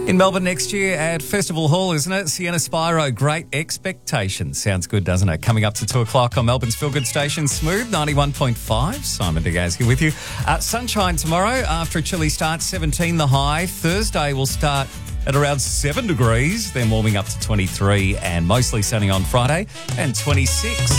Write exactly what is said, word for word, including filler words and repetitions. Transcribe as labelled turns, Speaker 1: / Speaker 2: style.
Speaker 1: In Melbourne next year at Festival Hall, isn't it? Sienna Spyro, Great Expectations. Sounds good, doesn't it? Coming up to two o'clock on Melbourne's Feel Good station, Smooth ninety-one point five. Simon DeGaz with you. Uh, sunshine tomorrow after a chilly start, seventeen the high. Thursday will start at around seven degrees, then warming up to twenty-three, and mostly sunny on Friday and twenty-six.